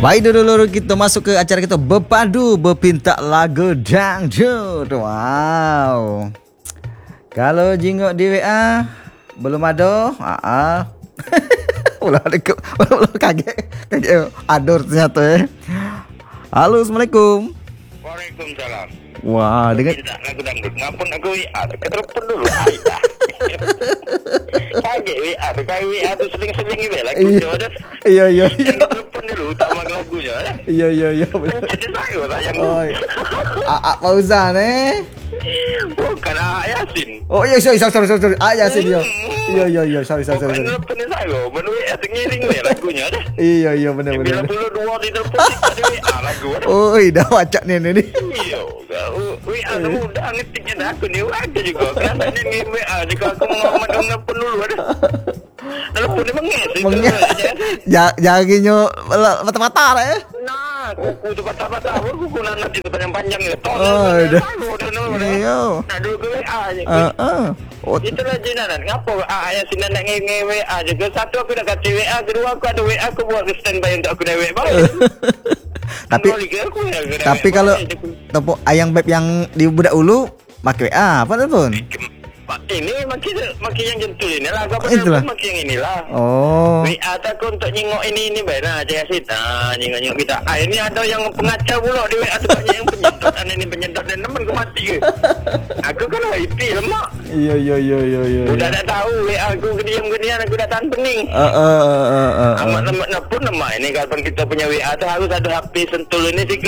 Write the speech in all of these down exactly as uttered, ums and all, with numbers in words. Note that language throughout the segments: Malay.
Baik dulu kita masuk ke acara kita berpadu berpintak lagu dangdut. Wow. Kalau jingok di W A belum ada, ah. Belum ada ke, belum kaget. Kaget adur ternyata eh. Halo, Assalamualaikum. Waalaikumsalam. Wah, dengan tidak lagu dangdut. Ngapun aku W A, ketelepon dulu. Aidah. Kaget W A, kayak W A tu sering-sering gitu lagu dia. Iya iya iya. Telepon dulu utama lagunya. Iya iya iya. Jadi saya sayang. Oh. Aa Fauzan eh. Bukan A Yasin. Oh iya sorry sorry sorry sorry. A Yasin ya. Iya iya iya sorry sorry sorry. Telepon saya, mana W A ngiring dia lagunya dah. Iya iya benar benar. Bila puluh dua di telepon di W A lagu. Oh, dah wacak ni ni. Iya, W A kamu udah ngetiknya dah aku ni ada juga. Kenapa ni ngi W A jika aku ngomong dengan dulu ada. Telepon ni mengis. Jaginyo mata-mata lah eh. Nah, kuku tu patah-patah. Kuku nanat itu panjang-panjang ni. Oh, dah. Iya. Nah, dulu ke W A je. Ah ah. Oh, itulah jenanan. Ngapa A yang sinan nak nge W A je. Satu aku dah kata W A, kedua aku ada W A aku buat ke standby untuk aku dah W A balik. Tapi tapi kalau tepuk ayang beb yang di budak ulu pakai W A apa tu pun? Ini makin makin yang jentul ini lah. Kau Itulah. pun makin yang inilah. Oh. W A tak aku untuk nyengok ini ini baik lah. Cik Asid. Ah, nyengok-nyengok kita. Ah, ini ada yang pengacau pula di W A tu banyak yang penyedot. Ini ini penyedot dan teman aku mati ke. Aku kan I T lemak. Iya iya iya iya iya. Udah tak tahu W A aku kediam-kediam aku dah tahan pening. Ah ah ah ah. Amat lemak nak pun lemak ini kalau kita punya W A tu harus ada H P sentul ini sih.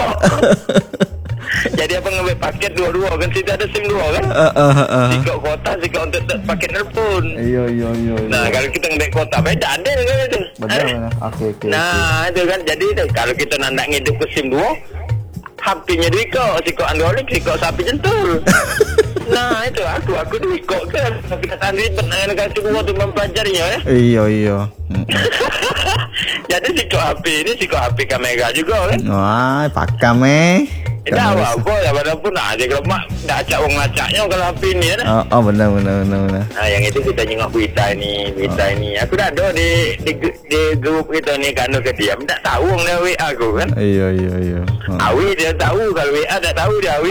Jadi apa ngambil paket dua-dua kan kita ada SIM dua kan? Ah ah ah. Sikok kota, sikok untuk paket nelpon. Iya iya iya. Nah kalau kita ngambil kota beda ada kan itu. Benar benar. Okey okey. Nah itu kan jadi itu kalau kita nak ngidup ke SIM dua, H P-nya Diko, sikok Android, sikok sapi jentul. Nah itu aku aku Diko kan. Kita tahan ribet dengan negara kedua tu mempelajarinya ya. Iya iya. Jadi sikok H P ini sikok H P kamera juga kan. Wah, pakam eh. Dah apa ya walaupun ada kalau mak dah acak orang acaknya kalau H P ni kan. Oh, oh benar benar benar benar. Nah yang itu kita tengok berita ni, berita oh. ni. Aku dah ada di di, di grup kita ni kan ke dia. Tak tahu orang dah W A aku kan. Iya iya iya. Oh. Awi dia tahu kalau W A dah tahu dia Awi.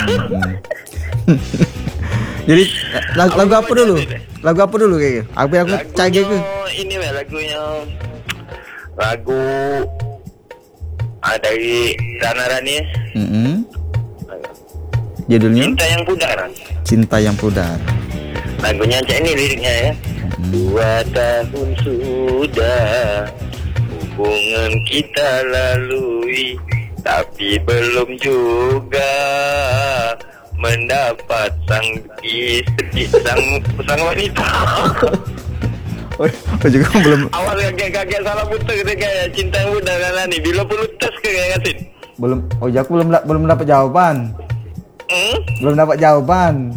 Jadi lagu, lagu apa dulu? Lagu apa dulu kayaknya? Aku aku cari ke. Ini lah lagunya. Lagu ah, dari Rana Rani. Mm-hmm. Judulnya? Cinta yang Pudar. Cinta yang Pudar. Lagunya macam ini liriknya ya. Mm-hmm. Dua tahun sudah hubungan kita lalui, tapi belum juga mendapat sang istri, sang sang wanita. Oh, oh juga belum. Awal kaget-kaget salah putar ketika Cinta yang Pudar kan ni. Bila perlu tes ke Yasin? Belum. Oh, aku belum belum dapat jawaban. Hmm? Belum dapat jawaban.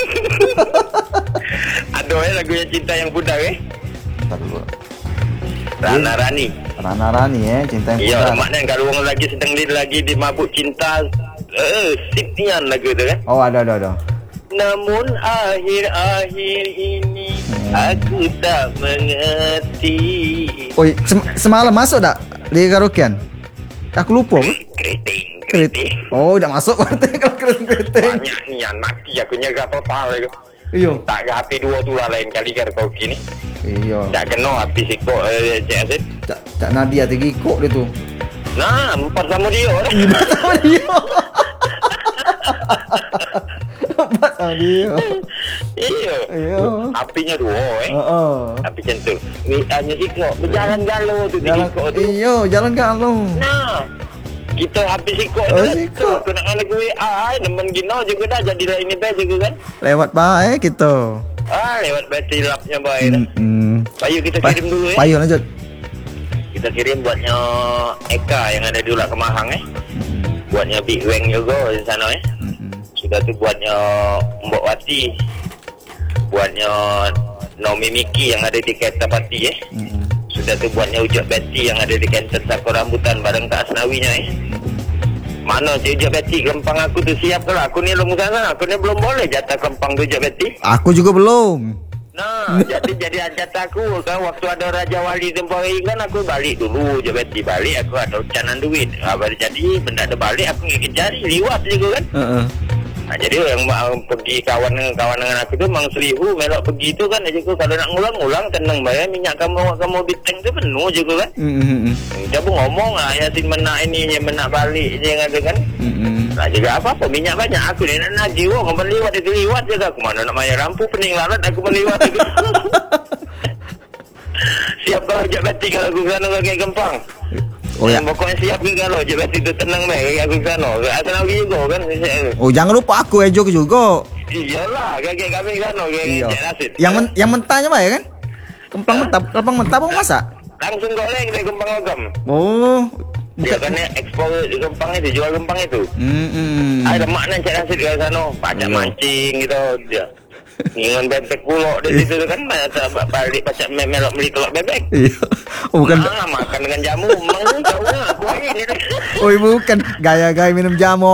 Aduh eh lagunya Cinta yang Pudar eh. Entar dulu. Rana Rani. Rana Rani eh, Cinta yang Pudar. Iya, maknanya kalau orang lagi sedang di lagi di mabuk cinta, eh sitian lagu tu kan. Oh, ada ada ada. Namun akhir-akhir ini hmm. aku tak mengerti. Oh, sem- semalam masuk tak di karaokean? Aku lupa ke? Keriting, Keriting. Oh, dah masuk keriting kalau keriting. Banyak ni yang mati aku nyaga total itu. Iyo. Tak ke H P dua tu lah lain kali karaoke ni. Iyo. Tak kena H P sikok eh, Cik Asid. Tak, tak Nadia tinggi kok dia tu. Nah, empat sama dia dah. Empat sama dia. Empat sama dia. Iya. Iya. Apinya dua eh. Heeh. Api centul. Ni hanya sikok berjalan galau tu Jalan sikok tu. iyo, jalan galau. Nah. Kita habis sikok Oh, tu. sikok. Aku nak lagu W A nemen gino juga dah jadi lah ini best juga kan. Lewat baik kita. Ah, lewat bateri lapnya baik dah. Hmm. Payu kita Pa- kirim dulu ya. Payung lanjut. Kita kirim buatnya Eka yang ada di Ulak Kemahang eh. Buatnya Big Wang juga di sana eh. Sudah tu buatnya Mbok Wati. Buatnya Naomi Miki yang ada di Kereta Pati eh. Mm-hmm. Sudah tu buatnya Ujak Betty yang ada di kantor Sakor Rambutan bareng Kak Asnawinya eh. Mana si Ujak Betty kelempang aku tu siap ke lah. Aku ni belum sana. Aku ni belum boleh jatah kelempang tu Ujak Betty. Aku juga belum. Nah, jadi jadi hajat aku kan waktu ada Raja Wali Tempori kan aku balik dulu je beti balik aku ada ucanan duit. Ha, baru jadi benda ada balik aku ngikut jari liwat je kan. Heeh. Ha, jadi yang uh, pergi kawan dengan kawan dengan aku tu mang seribu melok pergi tu kan je kalau nak ngulang-ngulang tenang bayar minyak kamu kamu biteng tu penuh je kan. Hmm. Dia pun ngomong ah Yasin menak ini je menak balik je ngata kan. Hmm. Nah, juga apa-apa minyak banyak aku ni nak nak jiwa ngomong liwat itu liwat je aku mana nak bayar rampu pening larat aku meliwat itu. Siap kalau je beti kalau aku sana ke Gempang. Oh ya. Pokoknya siap ke kalau je beti tu tenang meh aku sana. Asal lagi juga kan. Oh jangan lupa aku Ejo juga. Iyalah kakek kami sana ke Iya. Cik Nasid. Yang men, yang mentahnya Pak ya kan? Kempang mentah, kempang mentah apa masak? Langsung goreng dari Gempang Logam. Oh. Dia Bukan. kan ekspor Gempang itu jual Gempang itu. Hmm. Ada makna Cik Nasid ke sana. Pajak Iya. mancing gitu dia. Dengan bebek pulak di situ kan balik pacak melok beli telur bebek. Iya. Oh, bukan. Ah, makan dengan jamu. Memang jauh lah. Buaya ni. Oh bukan gaya-gaya minum jamu.